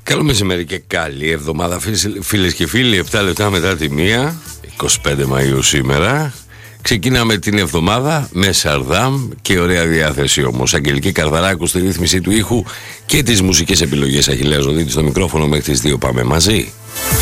Καλό μεσημέρι και καλή εβδομάδα φίλες και φίλοι. 7 λεπτά μετά τη 1, 25 Μαΐου σήμερα. Ξεκινάμε την εβδομάδα με Σαρδάμ και ωραία διάθεση όμως. Αγγελική Καρδαράκου στη ρύθμιση του ήχου και τις μουσικές επιλογές. Αχιλλέας Ζωδίτης στο μικρόφωνο. Μέχρι τις 2 πάμε μαζί.